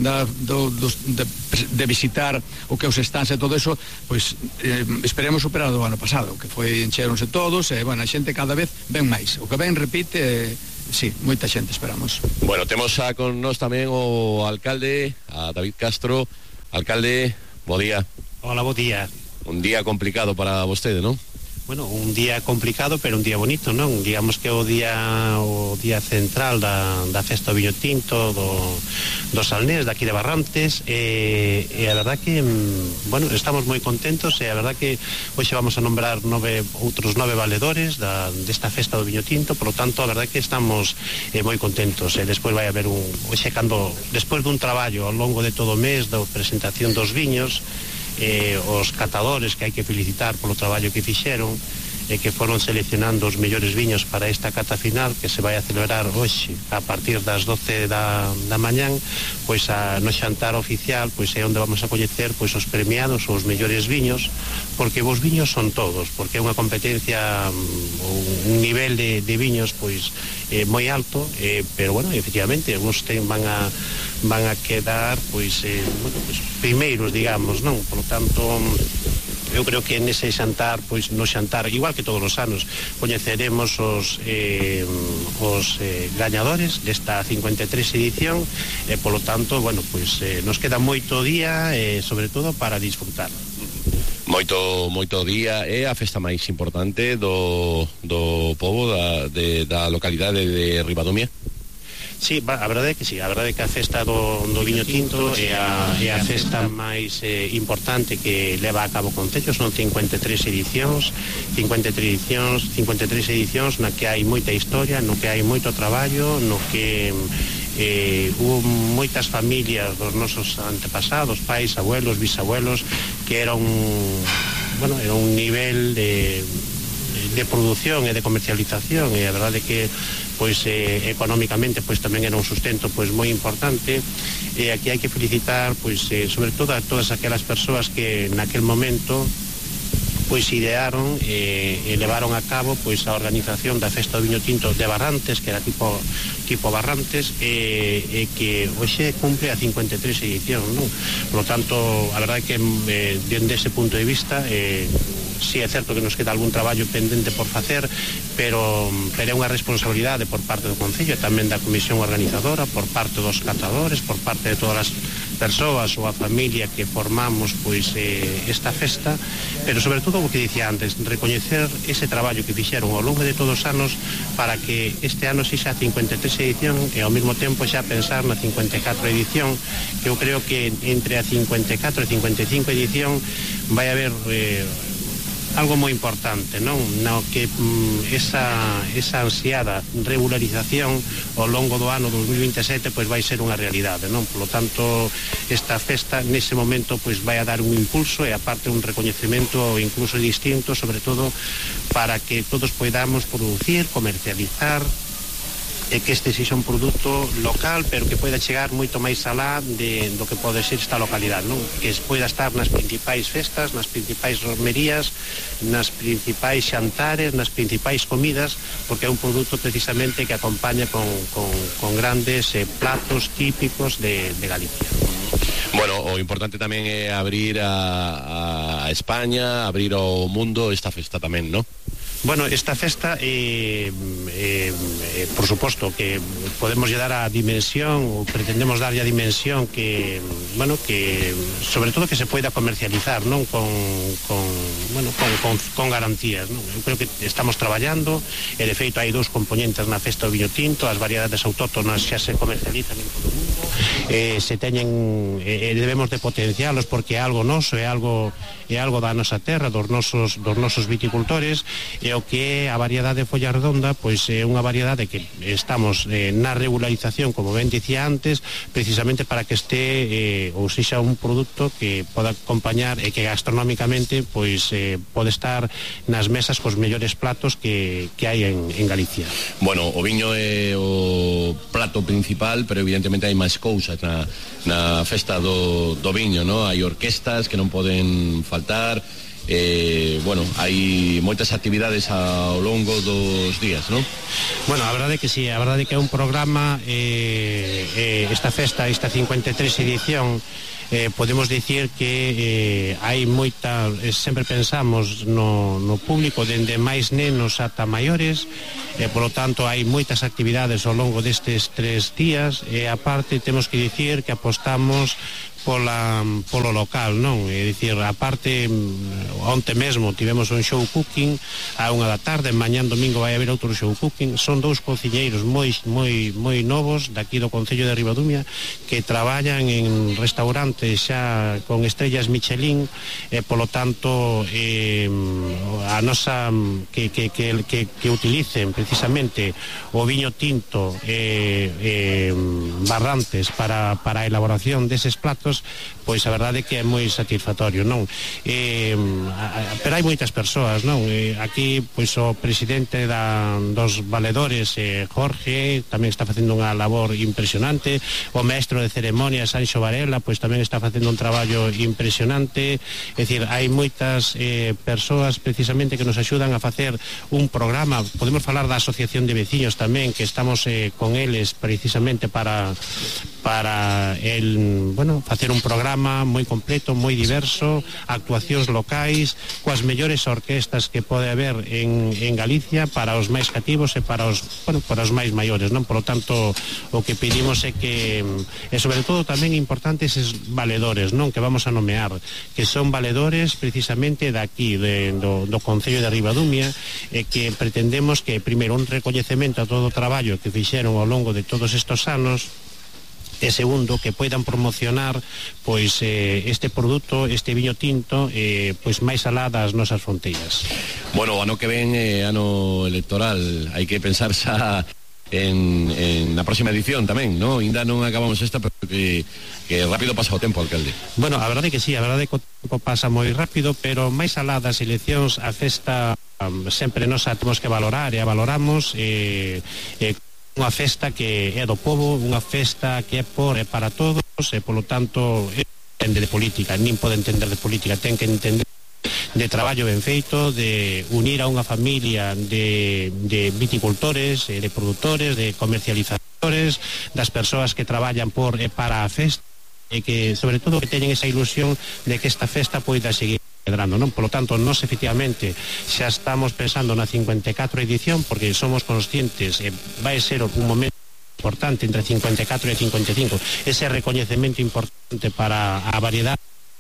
de visitar o que é os stands e todo eso, pois esperemos superar o ano pasado, que foi encheronse todos, e bueno, a xente cada vez ven máis, o que ven repite. Sí, moita xente esperamos. Bueno, temos con nós tamén o alcalde, a David Castro. Alcalde, bo día. Hola, bo día. Un día complicado para vostede, non? Bueno, un día complicado, pero un día bonito, non? Digamos que o día central da festa do viño tinto do Salnés, daqui de Barrantes, e a verdad que, bueno, estamos moi contentos, e a verdad que hoxe vamos a nombrar outros 9 valedores desta festa do viño tinto, por lo tanto, a verdad que estamos moi contentos, e despois vai haber despois dun traballo ao longo de todo o mes da presentación dos viños, os catadores, que hai que felicitar polo traballo que fixeron, e que foron seleccionando os mellores viños para esta cata final, que se vai a celebrar hoxe a partir das 12 da mañán, pois no xantar oficial, pois é onde vamos a coñecer pois os premiados, os mellores viños, porque os viños son todos, porque é unha competencia, un nivel de viños pois moi alto, pero bueno, efectivamente, uns van a quedar pois primeiros, digamos, non? Por lo tanto, eu creo que nese xantar, pois no xantar, igual que todos os anos, coñeceremos os gañadores desta 53 edición, e polo tanto, bueno, pois nos queda moito día, sobre todo para disfrutar. Moito día. É a festa máis importante do pobo da localidade de Ribadumia? Sí, a verdade é que sí, a verdade é que a festa do viño tinto é a festa máis importante que leva a cabo o concello. Son 53 edicións na que hai moita historia, no que hai moito traballo, no que hubo moitas familias dos nosos antepasados, pais, abuelos, bisabuelos, que era un nivel de produción e de comercialización, e a verdade é que pois económicamente pois tamén era un sustento pois moi importante, e aquí hai que felicitar pois sobre todo a todas aquelas persoas que naquel momento pois idearon e levaron a cabo pois a organización da festa do viño tinto de Barrantes, que era tipo Barrantes, e que hoxe cumpre a 53 edición, non? Por lo tanto, a verdade é que dende ese punto de vista si é certo que nos queda algún traballo pendente por facer, pero é unha responsabilidade por parte do Concello e tamén da comisión organizadora, por parte dos catadores, por parte de todas as persoas ou a familia que formamos pois esta festa, pero sobre todo o que dicía antes, recoñecer ese traballo que fixeron ao longo de todos os anos para que este ano xa a 53 edición e ao mesmo tempo xa pensar na 54 edición, que eu creo que entre a 54 e 55 edición vai haber algo moi importante, non? No que esa ansiada regularización ao longo do ano 2027 pois vai ser unha realidade, non? Por lo tanto, esta festa nese momento pois vai a dar un impulso e aparte un recoñecemento incluso distinto, sobre todo para que todos poidamos producir, comercializar, e que este sexa un produto local pero que poida chegar moito máis alá do que pode ser esta localidade, non? Que poida estar nas principais festas, nas principais romerías, nas principais xantares, nas principais comidas, porque é un produto precisamente que acompaña con grandes platos típicos de Galicia. Bueno, o importante tamén é abrir a España, abrir ao mundo esta festa tamén, non? Bueno, esta festa, por suposto, que podemos dar a dimensión, ou pretendemos darlle a dimensión que, bueno, que sobre todo que se poida comercializar, non? Con garantías, non? Eu creo que estamos traballando, e de feito hai dous componentes na festa do viño tinto, as variedades autóctonas xa se comercializan en todo o mundo, se teñen, debemos de potencialos porque é algo noso, é algo da nosa terra, dos nosos viticultores, e o que é a variedade de folla redonda, pois é unha variedade que estamos na regularización, como ben dicía antes, precisamente para que este ou sexa un produto que poda acompañar e que gastronómicamente pois pode estar nas mesas cos mellores platos que hai en Galicia. Bueno, o viño é o plato principal, pero evidentemente hai máis cousas na festa do viño, non? Hai orquestas que non poden faltar. Bueno, hai moitas actividades ao longo dos días, non? Bueno, a verdade que sí, a verdade que é un programa, esta festa, esta 53 edición, podemos dicir que hai moita, sempre pensamos no público dende máis nenos ata maiores, polo tanto hai moitas actividades ao longo destes 3 días, e aparte temos que dicir que apostamos polo local, non? É dicir, aparte, onte mesmo tivemos un show cooking a 1 da tarde, mañán domingo vai haber outro show cooking. Son dous cociñeiros moi novos daqui do Concello de Ribadumia que traballan en restaurantes xa con estrellas Michelin, e polo tanto a nosa que utilicen precisamente o viño tinto Barrantes para a elaboración deses platos, pois a verdade que é moi satisfactorio, non? Pero hai moitas persoas, non? Aquí, pois, o presidente dos valedores, Jorge, tamén está facendo unha labor impresionante. O maestro de ceremonias, Anxo Varela, pois tamén está facendo un traballo impresionante. É dicir, hai moitas persoas precisamente que nos axudan a facer un programa. Podemos falar da Asociación de Veciños tamén, que estamos con eles precisamente para facer un programa moi completo, moi diverso, actuacións locais, coas mellores orquestas que pode haber en Galicia para os máis cativos e para os máis maiores, non? Por lo tanto, o que pedimos é que, e sobre todo tamén importante eses valedores, non? Que vamos a nomear, que son valedores precisamente daqui, do Concello de Ribadumia, e que pretendemos que, primeiro, un recoñecemento a todo o traballo que fixeron ao longo de todos estos anos, e segundo, que poidan promocionar pois este produto, este viño tinto, pois máis alá das nosas fronteiras. Bueno, o ano que ven é ano electoral, hai que pensar xa en na próxima edición tamén, non? Ainda non acabamos esta, pero que rápido pasa o tempo, alcalde. Bueno, a verdade que sí, a verdade que o tempo pasa moi rápido, pero máis alá das eleccións, a festa sempre nos temos que valorar, e a valoramos unha festa que é do povo, unha festa que é por e para todos, e polo tanto entende de política, nin pode entender de política, ten que entender de traballo ben feito, de unir a unha familia de viticultores, de produtores, de comercializadores, das persoas que traballan por e para a festa, e que, sobre todo, que teñen esa ilusión de que esta festa poida seguir medrando, non? Por lo tanto, nós efectivamente xa estamos pensando na 54 edición, porque somos conscientes, vai ser un momento importante entre 54 e 55, ese recoñecemento importante para a variedade.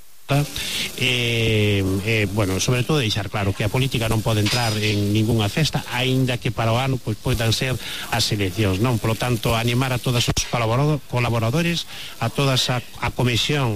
Bueno, sobre todo deixar claro que a política non pode entrar en ningunha festa, aínda que para o ano pois poidan ser as eleccións, non? Por lo tanto, animar a todos os colaboradores, a toda a comisión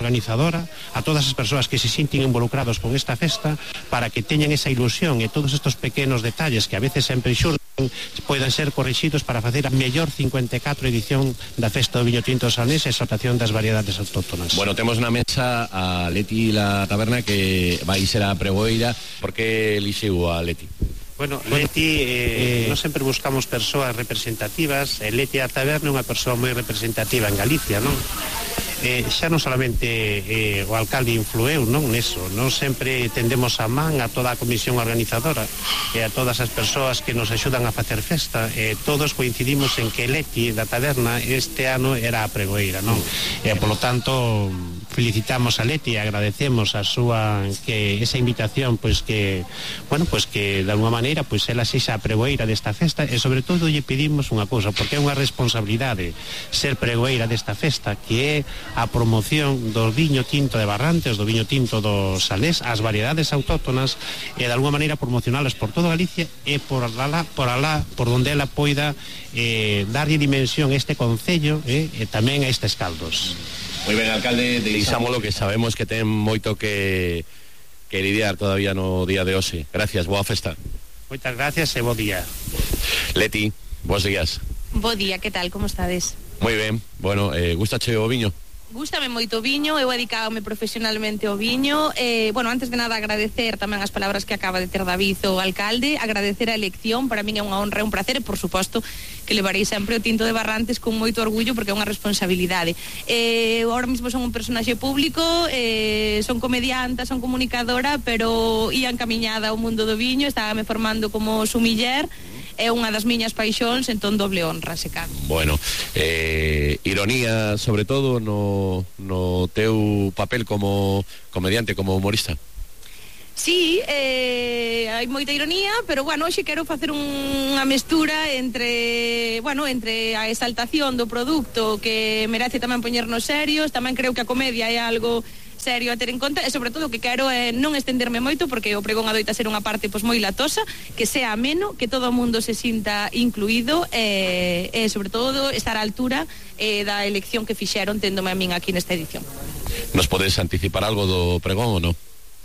organizadora, a todas as persoas que se sinten involucrados con esta festa, para que teñan esa ilusión e todos estos pequenos detalles que a veces sempre xurden poden ser corrixidos para facer a mellor 54 edición da Festa do Viño Tinto Salnés e exaltación das variedades autóctonas. Bueno, temos na mesa a Leti La Taberna, que vai ser a pregoeira. Por que elixiu a Leti? Bueno, Leti, nós sempre buscamos persoas representativas, e Leti La Taberna é unha persoa moi representativa en Galicia, non? Xa non solamente o alcalde influeu, non, neso, non sempre tendemos a man a toda a comisión organizadora e a todas as persoas que nos axudan a facer festa, todos coincidimos en que Leti da Taberna este ano era a pregoeira, non? E polo tanto felicitamos a Leti e agradecemos a súa esa invitación, pois que, bueno, pois que de alguma maneira pois ela sexa a pregoeira desta festa, e sobre todo lle pedimos unha cousa, porque é unha responsabilidade ser pregoeira desta festa, que é a promoción do viño tinto de Barrantes, do viño tinto do Salnés, as variedades autóctonas, e de alguma maneira promocionalas por toda Galicia e por donde ela poida darlle dimensión a este concello e tamén a estes caldos. Moi ben, alcalde, deixámolo, que sabemos que ten moito que lidiar todavía no día de hoxe. Gracias, boa festa. Moitas gracias e bo día. Leti, bons días. Bo día, que tal, como estades? Moi ben, bueno, gustache o viño? Gústame moito o viño, eu dedicábame profesionalmente ao viño. Bueno, antes de nada agradecer tamén as palabras que acaba de ter David, o alcalde, agradecer a elección, para min é unha honra e un placer, e por suposto que levarei sempre o tinto de Barrantes con moito orgullo, porque é unha responsabilidade. Ahora mesmo son un personaxe público, son comedianta, son comunicadora, pero ia encaminhada ao mundo do viño, estábame formando como sumiller, é unha das miñas paixóns, entón doble honra, se cabe. Bueno, ironía sobre todo no teu papel como comediante, como humorista. Sí, hai moita ironía, pero bueno, hoxe quero facer unha mestura entre a exaltación do produto, que merece tamén poñernos serios. Tamén creo que a comedia é algo serio a ter en conta, e sobre todo que quero non estenderme moito, porque o pregón adoita ser unha parte moi latosa, que sea ameno, que todo o mundo se sinta incluído, e sobre todo estar á altura da elección que fixeron téndome a min aquí nesta edición. Nos podes anticipar algo do pregón ou non?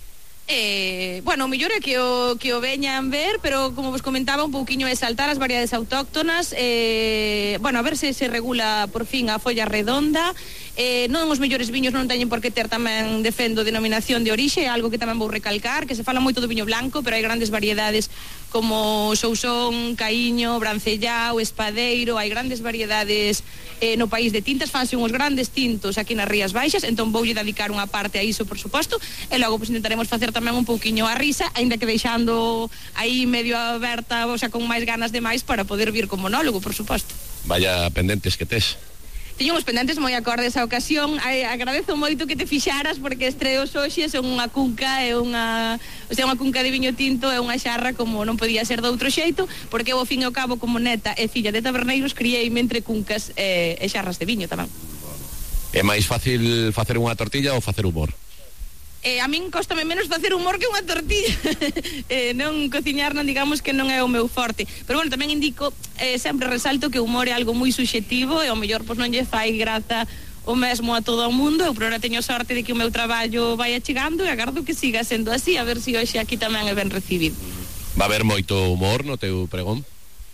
Bueno, o mellor é que o veñan ver, pero como vos comentaba, un pouquiño exaltar as variedades autóctonas, bueno, a ver se regula por fin a folla redonda. Non os mellores viños non teñen por que ter, tamén defendo, denominación de orixe, algo que tamén vou recalcar, que se fala moito do viño blanco, pero hai grandes variedades como Sousón, Caíño, Brancellao, Espadeiro, hai grandes variedades no país de tintas, fanse uns grandes tintos aquí nas Rías Baixas, entón voulle dedicar unha parte a iso, por suposto, e logo pues intentaremos facer tamén un pouquiño a risa, aínda que deixando aí medio aberta, o sea, con máis ganas de máis, para poder vir como monólogo, por suposto. Vaya pendentes que tes. Tiño uns pendentes moi acordes a ocasión. Agradezo moito que te fixaras, porque estreos hoxe son unha cunca, unha cunca de viño tinto e unha xarra como non podía ser de outro xeito, porque eu, ao fin e ao cabo, como neta e filla de taberneiros, criei entre cuncas e xarras de viño tamén. É máis fácil facer unha tortilla ou facer humor? A min cóstame menos facer humor que unha tortilla. Non cociñar, non, digamos que non é o meu forte. Pero bueno, tamén indico, sempre resalto que o humor é algo moi subxetivo, e ao mellor pois non lle fai graza o mesmo a todo o mundo. Eu por ahora teño sorte de que o meu traballo vai achegando, e agardo que siga sendo así, a ver se hoxe aquí tamén é ben recibido. Va haber moito humor no teu pregón?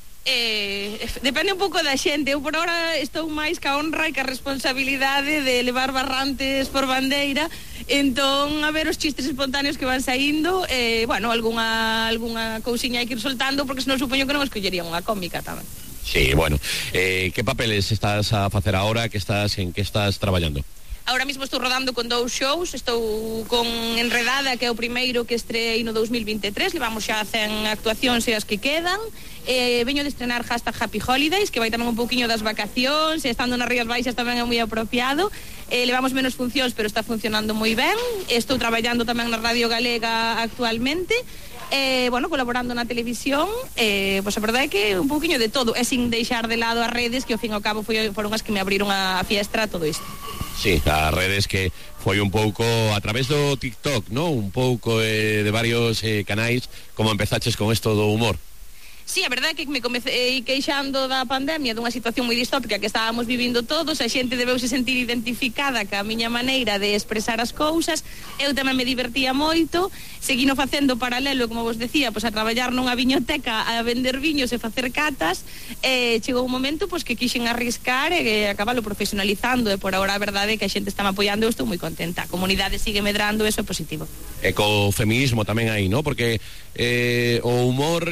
Depende un pouco da xente. Eu por ahora estou máis ca honra e ca responsabilidade de levar Barrantes por bandeira, entón a ver os chistes espontáneos que van saindo, bueno, algunha cousiña hai que ir soltando, porque senón supoño que non escollería unha cómica tamén. Sí, bueno, que papeles estás a facer agora? En que estás traballando? Ahora mismo estou rodando con 2 shows. Estou con Enredada, que é o primeiro que estreei no 2023. Levamos xa 100 actuacións e as que quedan. Veño de estrenar #Happy Holidays, que vai tamén un pouquiño das vacacións, e estando nas Rías Baixas tamén é moi apropiado. Levamos menos funcións, pero está funcionando moi ben. Estou traballando tamén na Radio Galega actualmente, bueno, colaborando na televisión, pois a verdade é que un pouquiño de todo, e sin deixar de lado as redes, que ao fin e ao cabo foron as que me abriron a fiestra a todo isto. Sí, as redes, que foi un pouco a través do TikTok, ¿no? Un pouco de varios canais, como empezaches con esto do humor. Sí, a verdade é que me comecei queixando da pandemia dunha situación moi distópica que estábamos vivindo todos, a xente debeuse sentir identificada ca miña maneira de expresar as cousas, eu tamén me divertía moito, seguino facendo paralelo, como vos decía, pois a traballar nunha viñoteca, a vender viños e facer catas, e chegou un momento pois que quixen arriscar e acabalo profesionalizando, e por agora a verdade é que a xente está me apoiando, eu estou moi contenta, a comunidade sigue medrando, eso é positivo. E co feminismo tamén aí, ¿no? Porque o humor,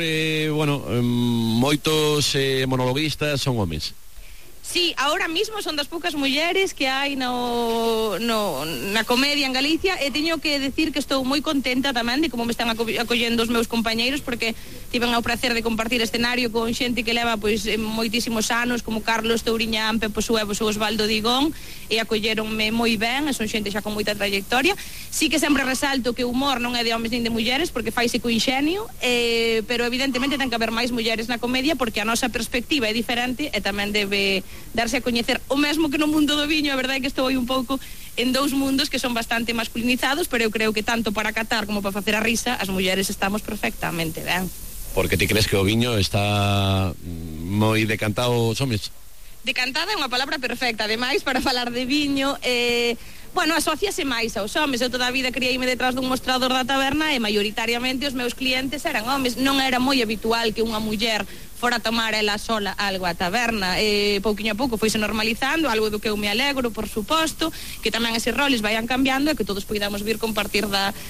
moitos monologuistas son homes. Sí, ahora mismo son das poucas mulleres que hai na comedia en Galicia, e teño que decir que estou moi contenta tamén de como me están acollendo os meus compañeiros, porque tiven o prazer de compartir escenario con xente que leva pois moitísimos anos, como Carlos Touriñán, Pepo Suevos ou Osvaldo Digón, e acolleronme moi ben, e son xente xa con moita trayectoria. Sí que sempre resalto que o humor non é de homes nin de mulleres, porque faise co inxenio, pero evidentemente ten que haber máis mulleres na comedia, porque a nosa perspectiva é diferente e tamén debe darse a coñecer, o mesmo que no mundo do viño. A verdade é que estou aí un pouco en dous mundos que son bastante masculinizados, pero eu creo que tanto para catar como para facer a risa, as mulleres estamos perfectamente ben. Porque ti crees que o viño está moi decantado aos homes? Decantada é unha palabra perfecta, ademais, para falar de viño, asociase máis aos homes. Eu toda a vida criei-me detrás dun mostrador da taberna e maioritariamente os meus clientes eran homes. Non era moi habitual que unha muller fora a tomar ela sola algo a taberna, pouquiño a pouco foise normalizando, algo do que eu me alegro, por suposto, que tamén eses roles vayan cambiando e que todos poidamos vir compartir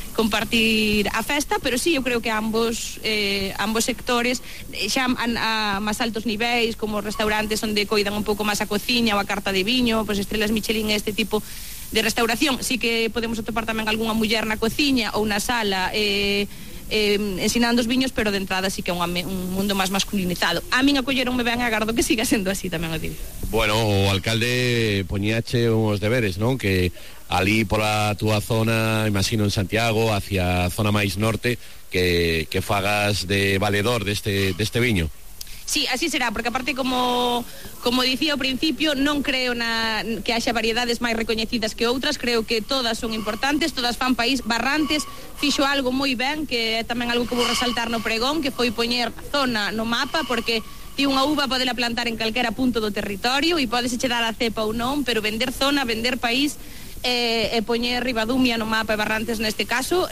a festa, pero sí, eu creo que ambos sectores xa a máis altos niveis, como restaurantes onde coidan un pouco máis a cociña ou a carta de viño, pois estrelas Michelin, este tipo de restauración, sí que podemos atopar tamén algunha muller na cociña ou na sala ensinando os viños, pero de entrada sí que é un mundo máis masculinizado. A min acolleronme ben, agardo que siga sendo así, tamén o digo. Bueno, o alcalde poñíache uns deberes, non? Que ali pola túa zona, imagino en Santiago, hacia a zona máis norte, que fagas de valedor deste viño. Sí, así será, porque aparte como dicía ao principio, non creo que haxa variedades máis recoñecidas que outras, creo que todas son importantes, todas fan país. Barrantes fixo algo moi ben, que é tamén algo que vou resaltar no pregón, que foi poñer zona no mapa, porque ti unha uva podela plantar en calquera punto do territorio e podese che dar a cepa ou non, pero vender zona, vender país e poñer Ribadumia no mapa e Barrantes neste caso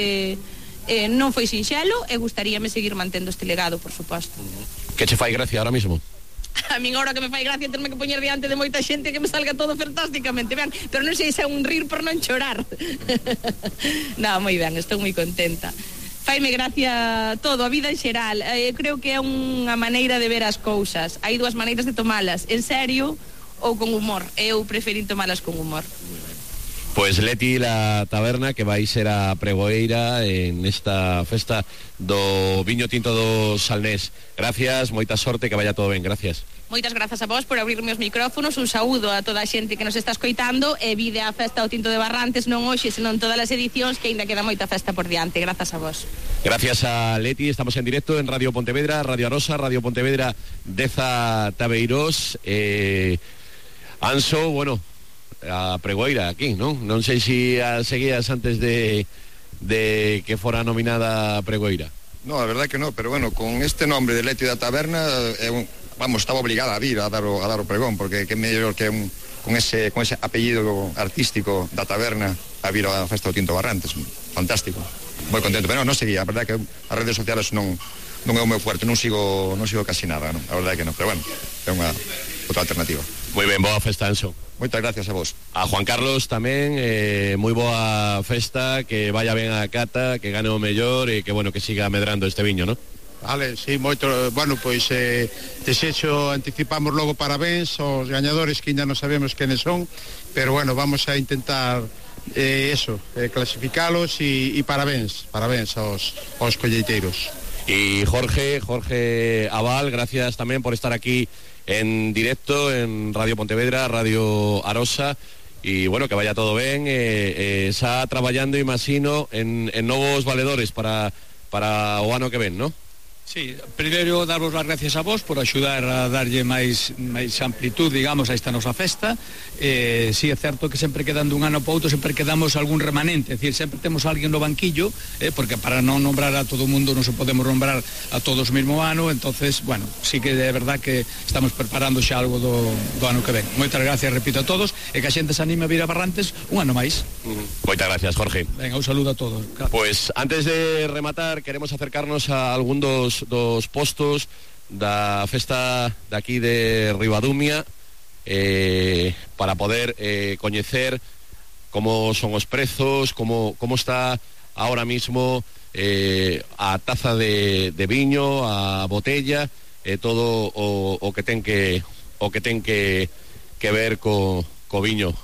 non foi sinxelo, e gustaríame seguir mantendo este legado, por suposto. Que che fai gracia ahora mismo? A min ahora que me fai gracia terme que poñer diante de moita xente que me salga todo fantásticamente ben, pero non sei se é un rir por non chorar. Non, moi ben, estou moi contenta. Faime gracia todo, a vida en xeral. Creo que é unha maneira de ver as cousas. Hai dúas maneiras de tomalas, en serio ou con humor. Eu preferi tomalas con humor. Pues Leti, la taberna que vai ser a pregoeira en esta festa do viño tinto do Salnés. Gracias, moita sorte, que vaya todo ben, gracias. Moitas grazas a vos por abrirme os micrófonos, un saúdo a toda a xente que nos está escoitando e vide a festa do Tinto de Barrantes non hoxe, senón todas as edicións, que aínda queda moita festa por diante. Grazas a vos. Gracias a Leti, estamos en directo en Radio Pontevedra, Radio Arosa, Radio Pontevedra Deza Tabeirós. Anso, bueno, a pregoeira aquí, non? Non sei se a seguías antes de que fora nominada a pregoeira. No, a verdade que no, pero bueno, con este nombre de Leti da Taberna estaba obligada a vir a dar o pregón, porque que mellor que con ese apellido artístico da Taberna a vir a festa do Tinto Barrantes. Fantástico, moi contento, pero non seguía, a verdade que as redes sociales non é o meu fuerte, non sigo casi nada, non? A verdade que non, pero bueno, é unha outra alternativa. Moi ben, boa festa, Anso. Moitas gracias a vos. A Juan Carlos tamén, moi boa festa, que vaya ben a cata, que gane o mellor e que, bueno, que siga medrando este viño, non? Vale, sí, moito, bueno, pois desexo, anticipamos logo parabéns aos gañadores que ainda non sabemos quenes son, pero bueno, vamos a intentar clasificalos e parabéns aos colleiteiros. Y Jorge Aval, gracias tamén por estar aquí en directo en Radio Pontevedra, Radio Arosa, y bueno, que vaya todo ben, xa traballando, imagino, en novos valedores para o ano que ven, ¿no? Sí, primeiro daros as gracias a vos por axudar a darlle máis amplitud, digamos, a esta nosa festa. Si é certo que sempre quedando un ano para outro sempre quedamos algún remanente, é dicir, sempre temos alguén no banquillo, porque para non nombrar a todo o mundo non se podemos nombrar a todos o mesmo ano, entonces, bueno, sí que é verdad que estamos preparando xa algo do ano que ven. Moitas gracias, repito, a todos, e que a xente se anime a vir a Barrantes un ano máis. Moitas gracias, Jorge. Venga, un saludo a todos. Gracias. Pues antes de rematar, queremos acercarnos a algún dos postos da festa de aquí de Ribadumia, para poder coñecer como son os prezos, como está ahora mismo a taza de viño, a botella, todo o que ten que ver co viño.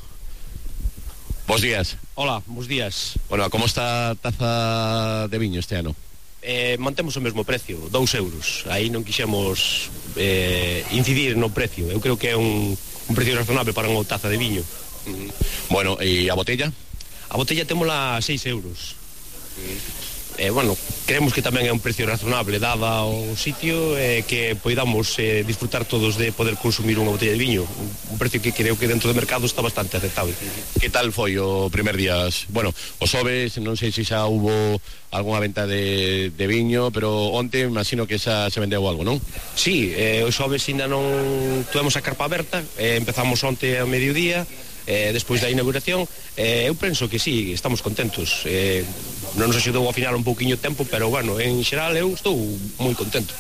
Bos días. Hola, bos días. Bueno, como está a taza de viño este ano? Mantemos o mesmo precio, 2 euros. Aí non quixemos incidir no precio. Eu creo que é un precio razonable para unha taza de viño. Bueno, e a botella? A botella témola a 6 euros. Bueno, creemos que tamén é un precio razonable dada o sitio, que poidamos disfrutar todos de poder consumir unha botella de viño, un precio que creo que dentro do mercado está bastante aceptable. Que tal foi o primer día? Bueno, o xoves, non sei se xa hubo algunha venta de viño, pero onte imagino que xa se vendeu algo, non? Sí, o xoves ainda non tuvemos a carpa aberta, empezamos onte ao mediodía, despois da inauguración. Eu penso que sí, estamos contentos. Non nos axudou a afinar un pouquiño de tempo, pero bueno, en xeral eu estou moi contento.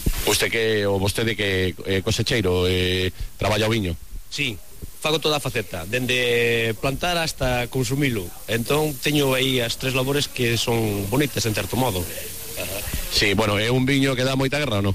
Vostede que cosecheiro traballa o viño? Sí, fago toda a faceta, dende plantar hasta consumilo. Entón teño aí as 3 labores que son bonitas en certo modo. Sí, bueno, é un viño que dá moita guerra ou non?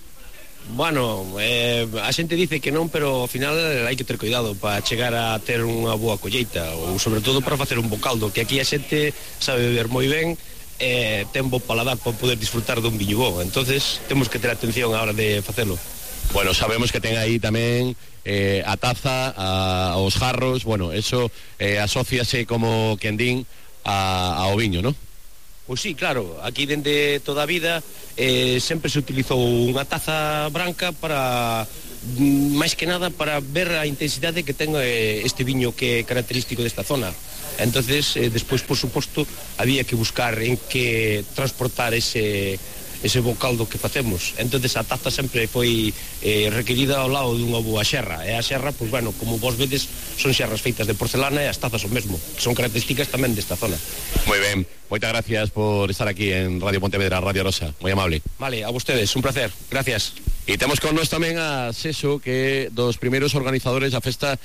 Bueno, a xente dice que non, pero ao final hai que ter cuidado para chegar a ter unha boa colleita, ou sobre todo para facer un bo caldo, que aquí a xente sabe beber moi ben, ten bo paladar para poder disfrutar dun viño bo. Entonces temos que ter atención a hora de facelo. Bueno, sabemos que ten aí tamén a taza, aos jarros, bueno, eso asóciase como quen din ao viño, non? Pois sí, claro, aquí dende toda a vida sempre se utilizou unha taza branca para, máis que nada, para ver a intensidade que ten este viño que é característico desta zona. Entonces, despois, por suposto, había que buscar en que transportar ese bo caldo que facemos. Entonces a taza sempre foi requerida ao lado dunha boa xerra, e a xerra, pois bueno, como vos vedes, son xerras feitas de porcelana, e as tazas o mesmo, que son características tamén desta zona. Moi ben, moitas gracias por estar aquí en Radio Pontevedra, Radio Rosa, moi amable. Vale, a vostedes, un placer, gracias. E temos con nós tamén a Seso, que é dos primeiros organizadores da festa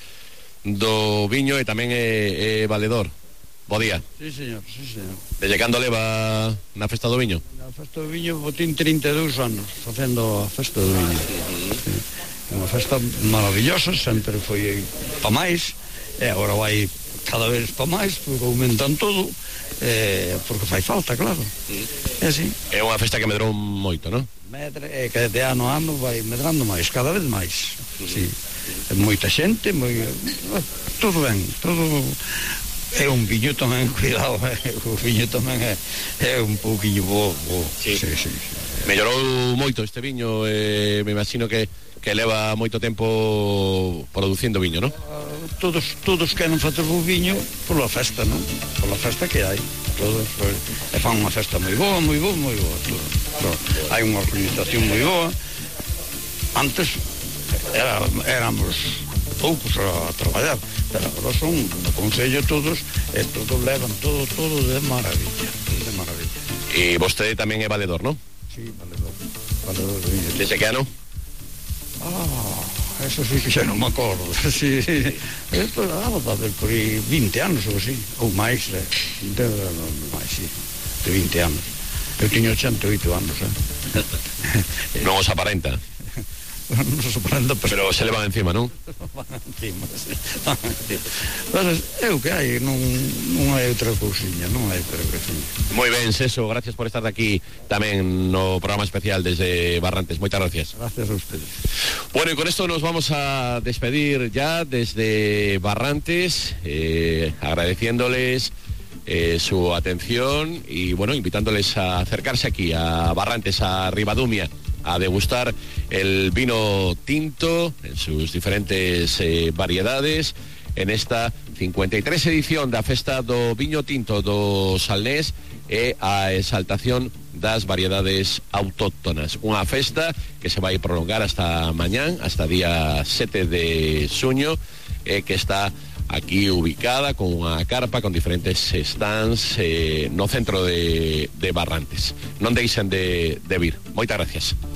do viño e tamén é valedor. Bo día. Sí, señor, sí, señor. Desde cando leva na festa do viño? Na festa do viño botín 32 anos facendo a festa do viño. Sí. Unha festa maravillosa, sempre foi pa máis, e agora vai cada vez pa máis, porque aumentan todo, porque fai falta, claro. É así. É unha festa que medrou moito, non? Medre, que de ano a ano vai medrando máis, cada vez máis. Sí. Moita xente, todo ben, todo. É un viño tamén, cuidado, o viño tamén é un pouquiño bo. Sí. Mellorou moito este viño, me imagino que leva moito tempo producindo viño, non? Todos queren facer o viño pola festa, non? Pola festa que hai. Todos, e fan unha festa moi boa. Hai unha organización moi boa. Antes éramos poucos a traballar, pero agora son no concello todos, e todos levan todo de maravilla. E vostede tamén é valedor, non? Sí, valedor de viño. Desde que ano? Eso sí que xa non me acordo. Sí. Esto va a ver por aí 20 anos ou así, ou máis, máis, sí, de 20 anos. Eu tiño 88 anos, Non os aparenta? Non se sorprenda, pero se levan encima, non? Van encima, sí. Pero é o que hai, non hai outra cousiña, Moi ben, Seso, gracias por estar aquí tamén no programa especial desde Barrantes. Moitas gracias. Gracias a ustedes. Bueno, y con esto nos vamos a despedir ya desde Barrantes, agradeciéndoles su atención y bueno, invitándoles a acercarse aquí a Barrantes, a Ribadumia, a degustar el vino tinto en sus diferentes variedades en esta 53 edición da Festa do Viño Tinto do Salnés e a exaltación das variedades autóctonas. Unha festa que se vai prolongar hasta mañán, hasta día 7 de xuño, que está aquí ubicada con unha carpa con diferentes stands no centro de Barrantes. Non deixen de vir. Moitas gracias.